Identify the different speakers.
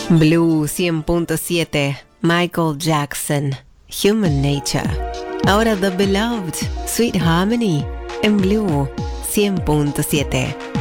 Speaker 1: Blue 100.7, Michael Jackson, Human Nature. Ahora The Beloved, Sweet Harmony, en Blue 100.7.